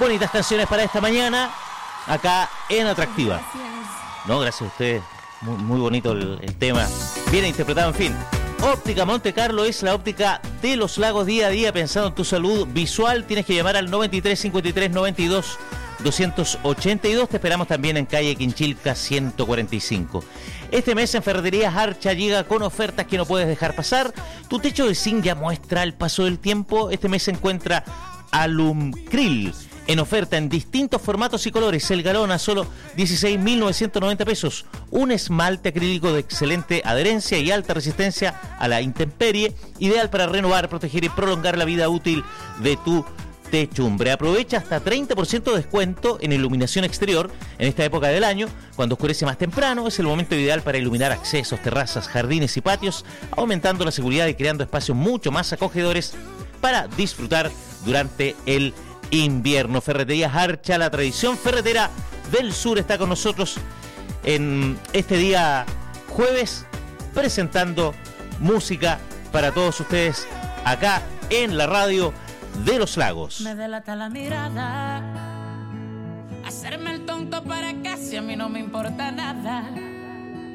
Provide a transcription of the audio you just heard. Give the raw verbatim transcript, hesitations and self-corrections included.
bonitas canciones para esta mañana, acá en Atractiva. Gracias. No, gracias a ustedes. Muy, muy bonito el, el tema. Bien interpretado, en fin. Óptica Monte Carlo es la óptica de los lagos. Día a día pensando en tu salud visual. Tienes que llamar al noventa y tres, cincuenta y tres, noventa y dos, doscientos ochenta y dos. Te esperamos también en calle Quinchilca ciento cuarenta y cinco. Este mes en Ferreterías Archa llega con ofertas que no puedes dejar pasar. Tu techo de zinc ya muestra el paso del tiempo. Este mes se encuentra Alumcril en oferta en distintos formatos y colores. El galón a solo dieciséis mil novecientos noventa pesos. Un esmalte acrílico de excelente adherencia y alta resistencia a la intemperie, ideal para renovar, proteger y prolongar la vida útil de tu techumbre. Aprovecha hasta treinta por ciento de descuento en iluminación exterior en esta época del año. Cuando oscurece más temprano es el momento ideal para iluminar accesos, terrazas, jardines y patios, aumentando la seguridad y creando espacios mucho más acogedores para disfrutar durante el invierno. Ferreterías Archa, la tradición ferretera del sur, está con nosotros en este día jueves, presentando música para todos ustedes acá en la radio de los lagos. Me delata la mirada, hacerme el tonto para casi a mí no me importa nada.